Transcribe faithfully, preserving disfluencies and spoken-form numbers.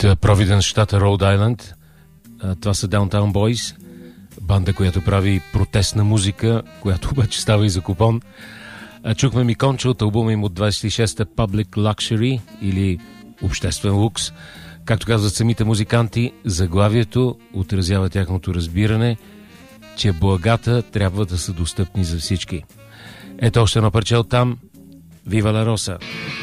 Провиденс, щата Роуд Айленд. Това са Downtown Boys, банда, която прави протестна музика, която обаче става и за купон. Чухме Миконче от албума им от двайсет и шеста Public Luxury или Обществен лукс. Както казват самите музиканти, заглавието отразява тяхното разбиране, че благата трябва да са достъпни за всички. Ето още едно парче от там. Вива ла Роса!